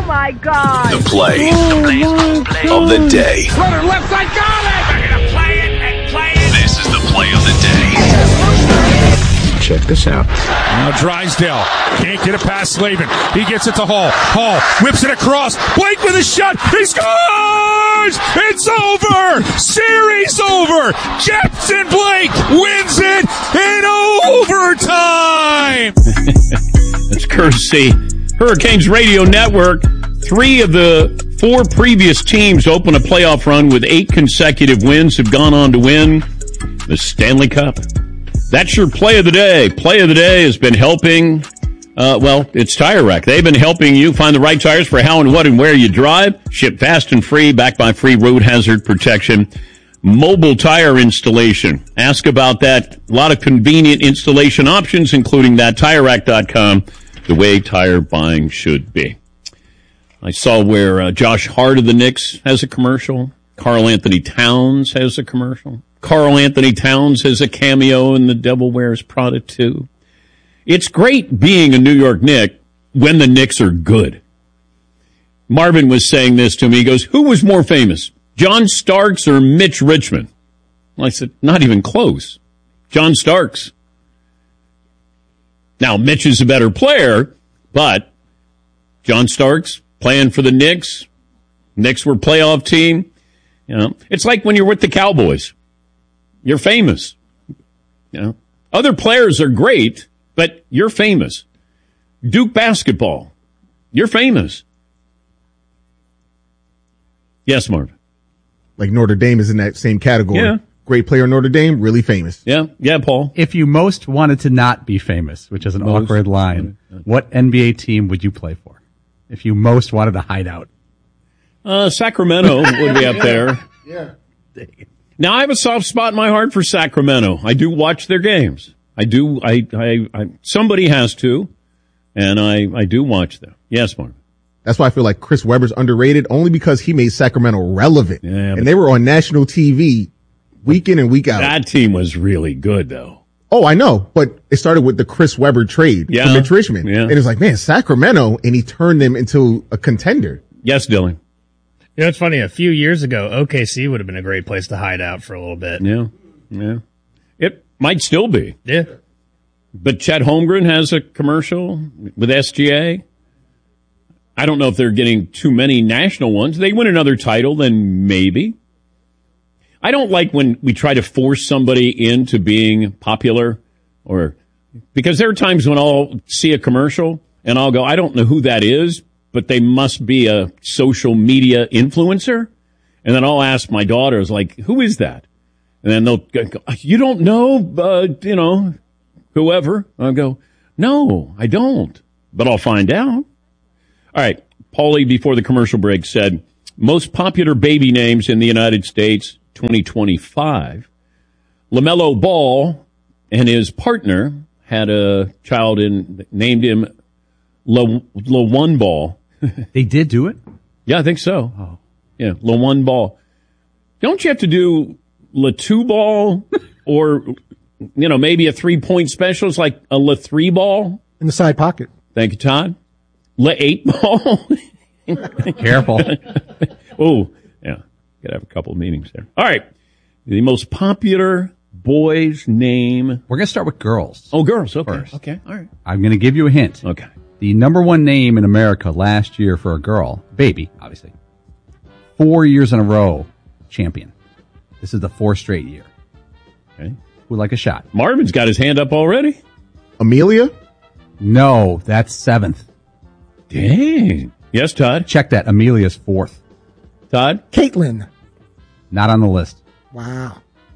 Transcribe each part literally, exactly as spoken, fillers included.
my God. The play Oh, of the day. Runner left side, got it! They're going to play it and play it. This is the play of the day. Check this out. Now Drysdale can't get it past Slavin. He gets it to Hall. Hall whips it across. Blake with a shot. He scores! It's over! Series over! Jetson Blake wins it in overtime! That's courtesy Hurricanes Radio Network. Three of the four previous teams to open a playoff run with eight consecutive wins have gone on to win the Stanley Cup. That's your play of the day. Play of the day has been helping, uh, well, it's Tire Rack. They've been helping you find the right tires for how and what and where you drive. Ship fast and free, backed by free road hazard protection. Mobile tire installation. Ask about that. A lot of convenient installation options, including that. Tire Rack dot com, the way tire buying should be. I saw where uh, Josh Hart of the Knicks has a commercial. Karl Anthony Towns has a commercial. Karl Anthony Towns has a cameo in The Devil Wears Prada two. It's great being a New York Knick when the Knicks are good. Marvin was saying this to me. He goes, who was more famous, John Starks or Mitch Richmond? Well, I said, not even close. John Starks. Now, Mitch is a better player, but John Starks playing for the Knicks. Knicks were a playoff team. You know, it's like when you're with the Cowboys. You're famous. You know, other players are great, but you're famous. Duke basketball, you're famous. Yes, Marv. Like Notre Dame is in that same category. Yeah. Great player, Notre Dame, really famous. Yeah, yeah, Paul. If you most wanted to not be famous, which is an most awkward line, what N B A team would you play for? If you most wanted to hide out? Uh, Sacramento would be up there. Yeah. Now, I have a soft spot in my heart for Sacramento. I do watch their games. I do. I. I. I somebody has to, and I. I do watch them. Yes, Mark. That's why I feel like Chris Webber's underrated, only because he made Sacramento relevant, yeah, and they were on national T V week in and week out. That team was really good, though. Oh, I know, but it started with the Chris Webber trade yeah. for Mitch Richmond, yeah. and it's like, man, Sacramento, and he turned them into a contender. Yes, Dylan. You know, it's funny. A few years ago, O K C would have been a great place to hide out for a little bit. Yeah, yeah. It might still be. Yeah. But Chet Holmgren has a commercial with S G A. I don't know if they're getting too many national ones. They win another title, then maybe. I don't like when we try to force somebody into being popular, or because there are times when I'll see a commercial and I'll go, I don't know who that is, but they must be a social media influencer. And then I'll ask my daughters, like, who is that? And then they'll go, you don't know, uh, you know, whoever. I'll go, no, I don't, but I'll find out. All right. Paulie, before the commercial break, said most popular baby names in the United States, twenty twenty-five. LaMelo Ball and his partner had a child in, named him La, La One Ball. They did do it? Yeah, I think so. Oh. Yeah, La One Ball. Don't you have to do La Two Ball or, you know, maybe a three-point special? It's like a La Three Ball? In the side pocket. Thank you, Todd. La Eight Ball? Careful. Oh, yeah. Got to have a couple of meanings there. All right. The most popular boy's name. We're going to start with girls. Oh, girls. Okay. First. Okay. All right. I'm going to give you a hint. Okay. The number one name in America last year for a girl, baby, obviously, four years in a row, champion. This is the fourth straight year. Okay. Would like a shot? Marvin's got his hand up already. Amelia? No, that's seventh. Dang. Yes, Todd. Check that. Amelia's fourth. Todd? Caitlin. Not on the list. Wow.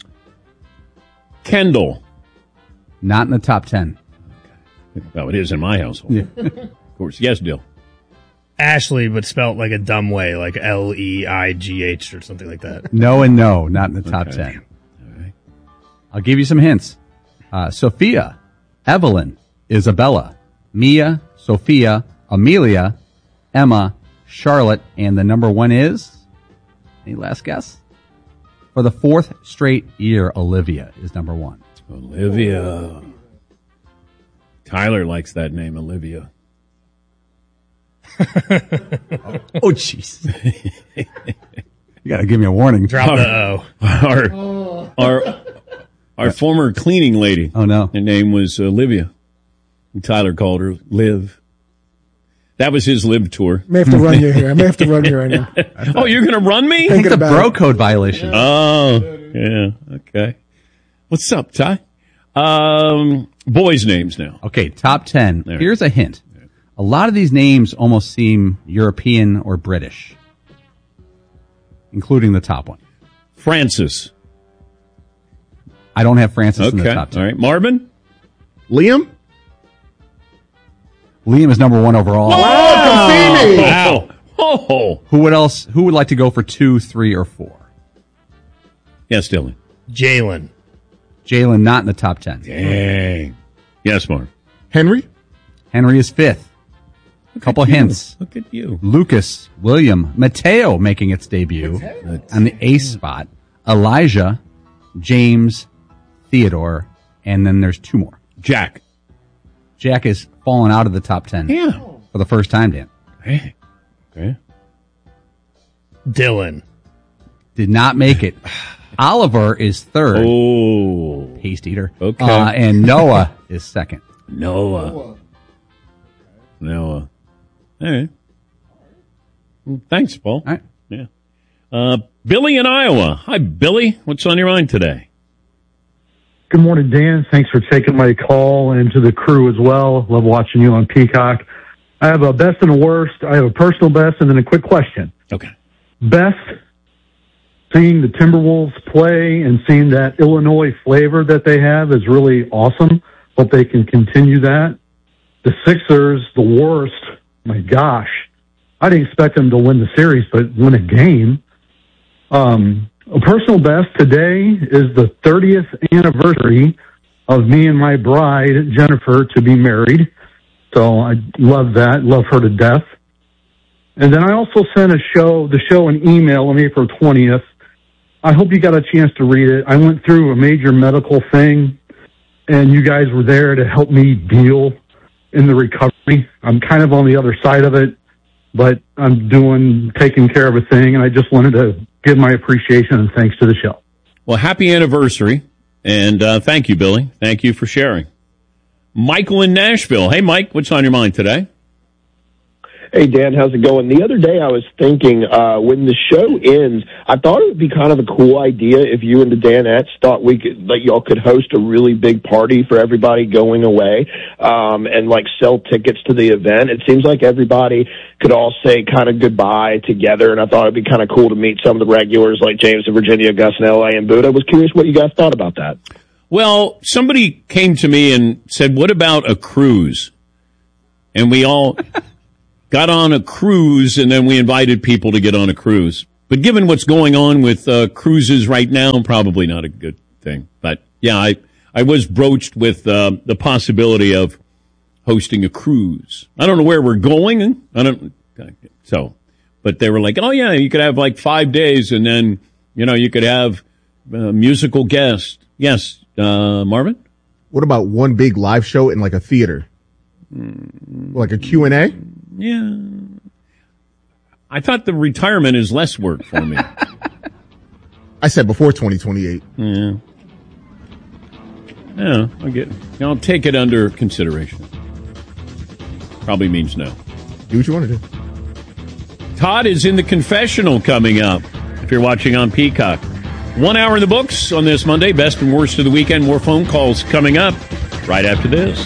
Kendall. Not in the top ten. Well, it is in my household. Yeah. Of course. Yes, Dill. Ashley, but spelt like a dumb way, like L E I G H or something like that. No and no, not in the top Okay. ten. All right. I'll give you some hints. Uh, Sophia, Evelyn, Isabella, Mia, Sophia, Amelia, Emma, Charlotte, and the number one is? Any last guess? For the fourth straight year, Olivia is number one. Olivia. Tyler likes that name, Olivia. Oh, jeez. You got to give me a warning. Drop the O. Our, our, our former cleaning lady. Oh, no. Her name was Olivia. And Tyler called her Liv. That was his Liv tour. I may have to run you here. I may have to run you right now. Oh, you're going to run me? I think it's a bro code violation. Oh, yeah. Okay. What's up, Ty? Um, boys' names now. Okay, top ten. There. Here's a hint. A lot of these names almost seem European or British, including the top one. Francis. I don't have Francis in the Okay. top ten. All right. Marvin? Liam? Liam is number one overall. Oh, Wow. Oh. Who would else? Who would like to go for two, three, or four? Yes, Dylan. Jalen. Jalen not in the top ten. Dang. Yes, Marv. Henry? Henry is fifth. A couple hints. Look at you. Lucas, William, Mateo making its debut on the ace spot. Elijah, James, Theodore, and then there's two more. Jack. Jack is fallen out of the top ten Yeah. for the first time, Dan. Hey. Okay. Dylan. Did not make it. Oliver is third. Oh. Paste eater. Okay. Uh, and Noah is second. Noah. Noah. All right. Well, thanks, Paul. All right. Yeah. Uh, Billy in Iowa. Hi, Billy. What's on your mind today? Good morning, Dan. Thanks for taking my call, and to the crew as well. Love watching you on Peacock. I have a best and a worst. I have a personal best and then a quick question. Okay. Best, seeing the Timberwolves play and seeing that Illinois flavor that they have is really awesome. Hope they can continue that. The Sixers, the worst. My gosh. I didn't expect them to win the series, but win a game. Um, a personal best today is the thirtieth anniversary of me and my bride, Jennifer, to be married. So I love that, love her to death. And then I also sent a show, the show an email on April twentieth. I hope you got a chance to read it. I went through a major medical thing, and you guys were there to help me deal in the recovery. I'm kind of on the other side of it, but I'm doing, taking care of a thing, and I just wanted to give my appreciation and thanks to the show. Well, happy anniversary, and uh, thank you, Billy. Thank you for sharing. Michael in Nashville. Hey, Mike, what's on your mind today? Hey, Dan, how's it going? The other day I was thinking, uh, when the show ends, I thought it would be kind of a cool idea if you and the Danettes thought we could, that y'all could host a really big party for everybody going away, um, and like sell tickets to the event. It seems like everybody could all say kind of goodbye together, and I thought it'd be kind of cool to meet some of the regulars like James in Virginia, Gus in L A, and Buddha. I was curious what you guys thought about that. Well, somebody came to me and said, what about a cruise? And we all got on a cruise, and then we invited people to get on a cruise. But given what's going on with uh, cruises right now, probably not a good thing. But, yeah, I, I was broached with uh, the possibility of hosting a cruise. I don't know where we're going. I don't. So, but they were like, oh, yeah, you could have like five days, and then, you know, you could have uh, musical guests. Yes, uh, Marvin? What about one big live show in like a theater? Mm. Like a Q and A? Yeah. I thought the retirement is less work for me. I said before twenty twenty-eight. Yeah. Yeah, I'll get, I'll take it under consideration. Probably means no. Do what you want to do. Todd is in the confessional coming up, if you're watching on Peacock. One hour in the books on this Monday. Best and worst of the weekend. More phone calls coming up right after this.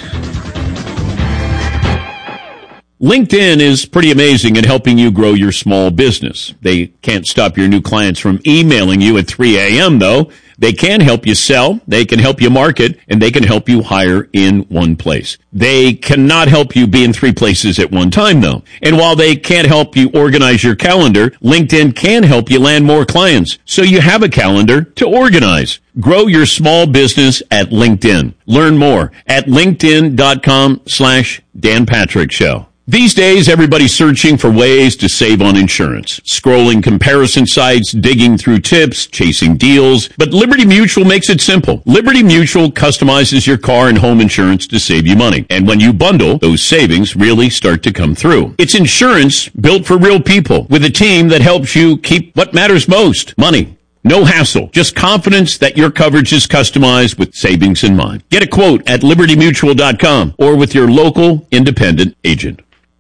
LinkedIn is pretty amazing at helping you grow your small business. They can't stop your new clients from emailing you at three a.m., though. They can help you sell, they can help you market, and they can help you hire in one place. They cannot help you be in three places at one time, though. And while they can't help you organize your calendar, LinkedIn can help you land more clients, so you have a calendar to organize. Grow your small business at LinkedIn. Learn more at linkedin.com slash Dan Patrick Show. These days, everybody's searching for ways to save on insurance. Scrolling comparison sites, digging through tips, chasing deals. But Liberty Mutual makes it simple. Liberty Mutual customizes your car and home insurance to save you money. And when you bundle, those savings really start to come through. It's insurance built for real people with a team that helps you keep what matters most, money. No hassle, just confidence that your coverage is customized with savings in mind. Get a quote at liberty mutual dot com or with your local independent agent.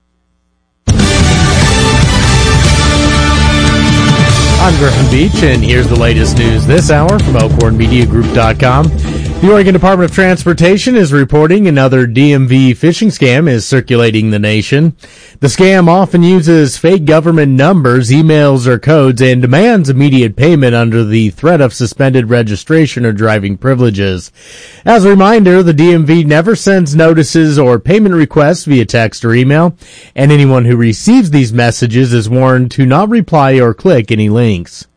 I'm Griffin Beach, and here's the latest news this hour from elkhorn media group dot com. The Oregon Department of Transportation is reporting another D M V phishing scam is circulating the nation. The scam often uses fake government numbers, emails, or codes and demands immediate payment under the threat of suspended registration or driving privileges. As a reminder, the D M V never sends notices or payment requests via text or email, and anyone who receives these messages is warned to not reply or click any links.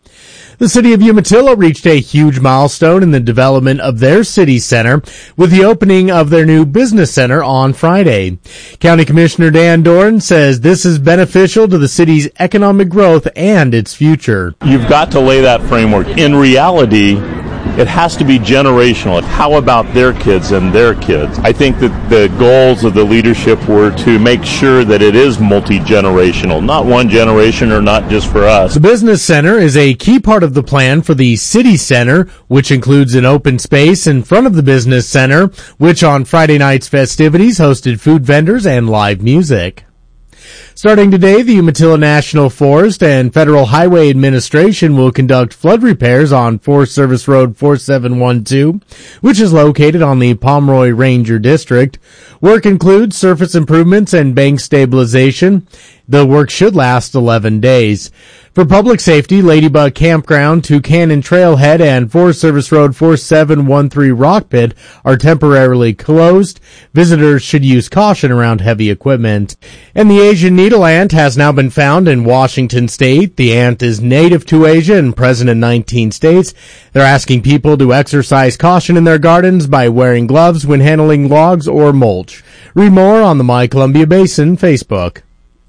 The city of Umatilla reached a huge milestone in the development of their city center with the opening of their new business center on Friday. County Commissioner Dan Dorn says this is beneficial to the city's economic growth and its future. You've got to lay that framework. In reality, it has to be generational. How about their kids and their kids? I think that the goals of the leadership were to make sure that it is multi-generational, not one generation or not just for us. The business center is a key part of the plan for the city center, which includes an open space in front of the business center, which on Friday night's festivities hosted food vendors and live music. Starting today, the Umatilla National Forest and Federal Highway Administration will conduct flood repairs on Forest Service Road four seven one two, which is located on the Pomeroy Ranger District. Work includes surface improvements and bank stabilization. The work should last eleven days. For public safety, Ladybug Campground, Toucan Trailhead, and Forest Service Road four seven one three Rock Pit are temporarily closed. Visitors should use caution around heavy equipment. And the Asian needle ant has now been found in Washington state. The ant is native to Asia and present in nineteen states. They're asking people to exercise caution in their gardens by wearing gloves when handling logs or mulch. Read more on the My Columbia Basin Facebook.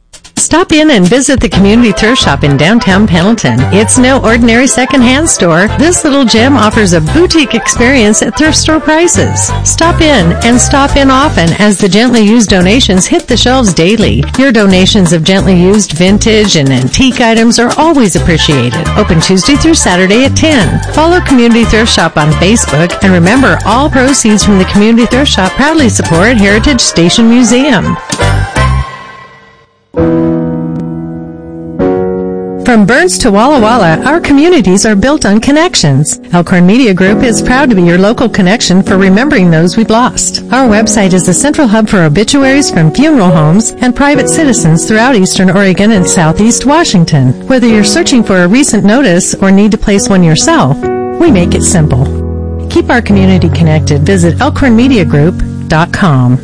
Stop in and visit the Community Thrift Shop in downtown Pendleton. It's no ordinary secondhand store. This little gem offers a boutique experience at thrift store prices. Stop in and stop in often as the gently used donations hit the shelves daily. Your donations of gently used vintage and antique items are always appreciated. Open Tuesday through Saturday at ten. Follow Community Thrift Shop on Facebook, and remember, all proceeds from the Community Thrift Shop proudly support Heritage Station Museum. From Burns to Walla Walla, our communities are built on connections. Elkhorn Media Group is proud to be your local connection for remembering those we've lost. Our website is the central hub for obituaries from funeral homes and private citizens throughout eastern Oregon and southeast Washington. Whether you're searching for a recent notice or need to place one yourself, we make it simple. Keep our community connected. Visit elkhorn media group dot com.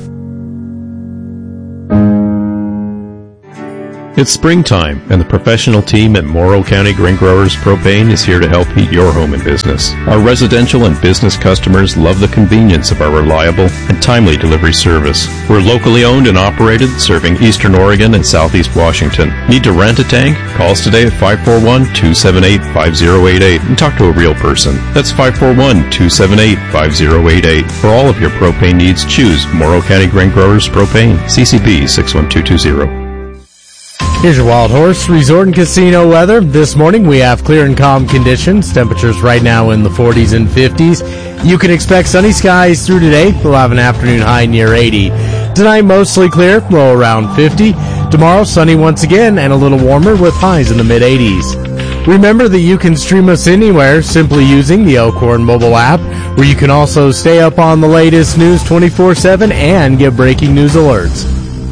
It's springtime, and the professional team at Morrow County Grain Growers Propane is here to help heat your home and business. Our residential and business customers love the convenience of our reliable and timely delivery service. We're locally owned and operated, serving eastern Oregon and southeast Washington. Need to rent a tank? Call us today at five four one, two seven eight, five zero eight eight and talk to a real person. That's five four one, two seven eight, five zero eight eight. For all of your propane needs, choose Morrow County Grain Growers Propane, C C B six one two two zero. Here's your Wild Horse Resort and Casino weather. This morning we have clear and calm conditions. Temperatures right now in the forties and fifties. You can expect sunny skies through today. We'll have an afternoon high near eighty. Tonight mostly clear, low around fifty. Tomorrow sunny once again and a little warmer with highs in the mid eighties. Remember that you can stream us anywhere simply using the Elkhorn mobile app, where you can also stay up on the latest news twenty-four seven and get breaking news alerts.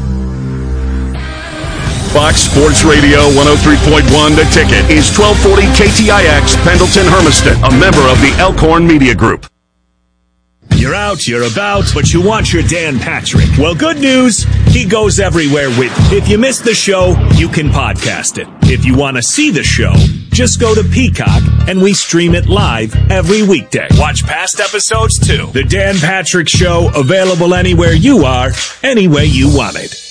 Fox Sports Radio one oh three point one The Ticket is twelve forty K T I X, Pendleton Hermiston, a member of the Elkhorn Media Group. You're out, you're about, but you want your Dan Patrick. Well, good news, he goes everywhere with you. If you missed the show, you can podcast it. If you want to see the show, just go to Peacock, and we stream it live every weekday. Watch past episodes, too. The Dan Patrick Show, available anywhere you are, any way you want it.